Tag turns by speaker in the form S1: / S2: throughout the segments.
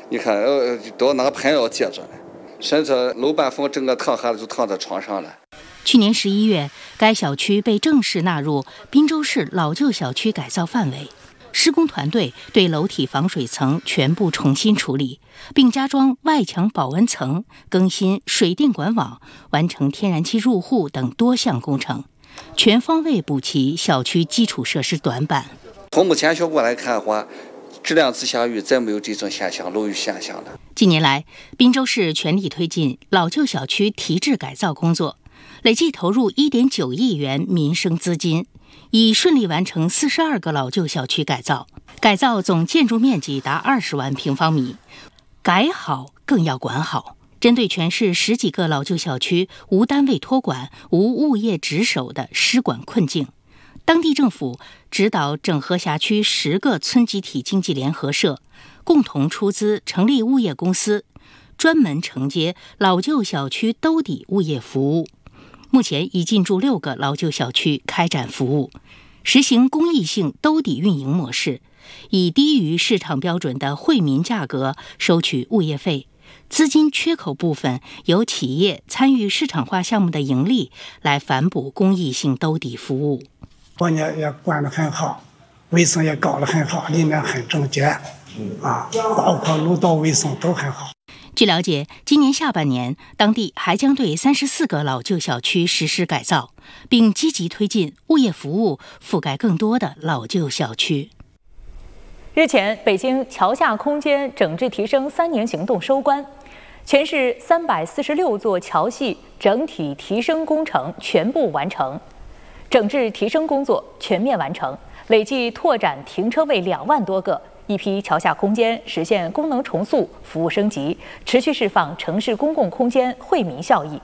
S1: 你看都拿喷药接着呢，甚至楼板缝整个躺下来就躺在床上了。
S2: 去年11月，该小区被正式纳入滨州市老旧小区改造范围。施工团队对楼体防水层全部重新处理，并加装外墙保温层、更新水电管网、完成天然气入户等多项工程，全方位补齐小区基础设施短板。
S1: 从目前效果来看的话，质量自下雨，再没有这种现象、楼宇现象了。
S2: 近年来，滨州市全力推进老旧小区提质改造工作，累计投入1.9亿元民生资金，已顺利完成42个老旧小区改造，改造总建筑面积达20万平方米。改好更要管好。针对全市10几个老旧小区无单位托管、无物业值守的失管困境，当地政府指导整合辖区10个村集体经济联合社，共同出资成立物业公司，专门承接老旧小区兜底物业服务。目前已进驻6个老旧小区开展服务，实行公益性兜底运营模式，以低于市场标准的惠民价格收取物业费，资金缺口部分由企业参与市场化项目的盈利来反哺公益性兜底服务。
S3: 作业也管得很好，卫生也搞得很好，里面很整洁，包括路道卫生都很好。
S2: 据了解，今年下半年，当地还将对34个老旧小区实施改造，并积极推进物业服务覆盖更多的老旧小区。
S4: 日前，北京桥下空间整治提升3年行动收官，全市346座桥系整体提升工程全部完成，整治提升工作全面完成，累计拓展停车位2万多个。一批桥下空间实现功能重塑、服务升级，持续释放城市公共空间惠民效益。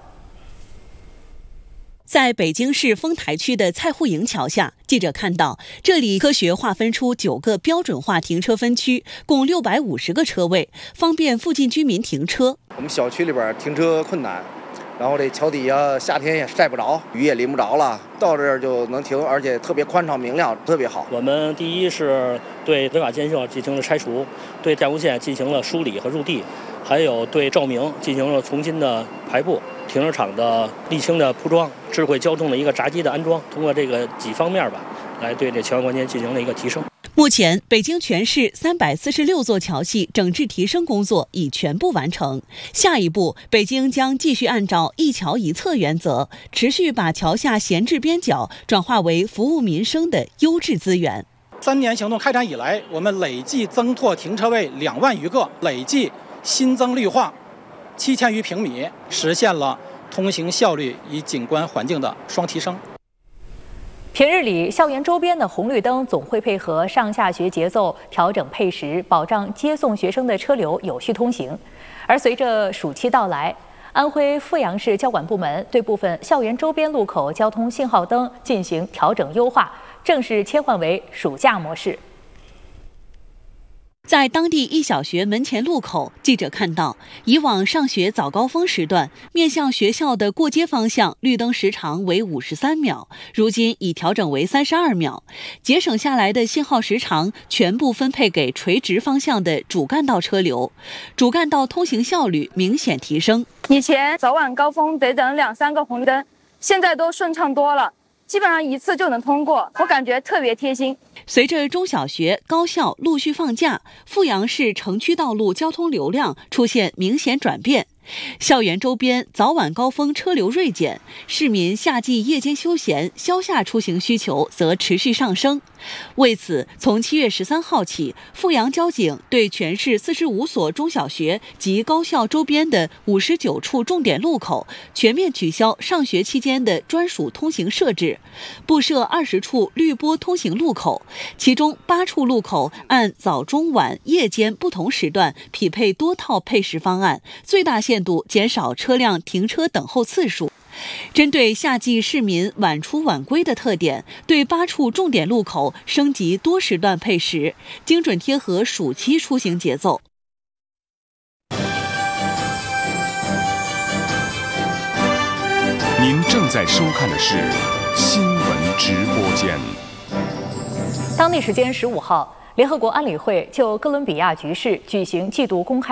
S5: 在北京市丰台区的蔡户营桥下，记者看到这里科学划分出9个标准化停车分区，共650个车位，方便附近居民停车。
S6: 我们小区里边停车困难，然后这桥底下夏天也晒不着，雨也淋不着了，到这儿就能停，而且特别宽敞明亮，特别好。
S7: 我们第一是对违法建设进行了拆除，对电弧线进行了梳理和入地，还有对照明进行了重新的排布，停车场的沥青的铺装，智慧交通的一个闸机的安装，通过这个几方面吧，来对这桥关间进行了一个提升。
S5: 目前，北京全市346座桥系整治提升工作已全部完成。下一步，北京将继续按照一桥一策原则，持续把桥下闲置边角转化为服务民生的优质资源。
S8: 3年行动开展以来，我们累计增拓停车位2万余个，累计新增绿化7000余平米，实现了通行效率与景观环境的双提升。
S4: 平日里，校园周边的红绿灯总会配合上下学节奏调整配时，保障接送学生的车流有序通行。而随着暑期到来，安徽阜阳市交管部门对部分校园周边路口交通信号灯进行调整优化，正式切换为暑假模式。
S5: 在当地一小学门前路口，记者看到，以往上学早高峰时段，面向学校的过街方向绿灯时长为53秒，如今已调整为32秒，节省下来的信号时长全部分配给垂直方向的主干道车流，主干道通行效率明显提升。
S9: 以前早晚高峰得等2-3个红绿灯，现在都顺畅多了。基本上一次就能通过，我感觉特别贴心。
S5: 随着中小学、高校陆续放假，阜阳市城区道路交通流量出现明显转变。校园周边早晚高峰车流锐减，市民夏季夜间休闲、消夏出行需求则持续上升。为此，从7月13号起，阜阳交警对全市45所中小学及高校周边的59处重点路口全面取消上学期间的专属通行设置，布设20处绿波通行路口，其中8处路口按早、中、晚、夜间不同时段匹配多套配时方案，最大限度减少车辆停车等候次数。针对夏季市民晚出晚归的特点，对8处重点路口升级多时段配时，精准贴合暑期出行节奏。
S10: 您正在收看的是新闻直播间。
S4: 当地时间15号，联合国安理会就哥伦比亚局势举行季度公开